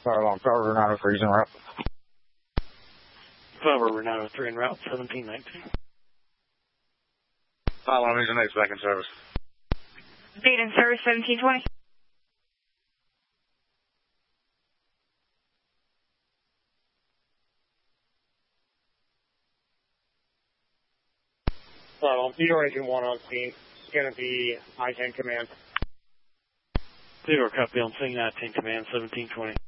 Long Cover, 903 en route. Cover, 903 en route, 1719. Long Legion 8 back in service. Date in service, 1720. Theodore Agent 1 on scene. It's going to be I-10 command. Theodore, copy on scene, I-10 command, 1720.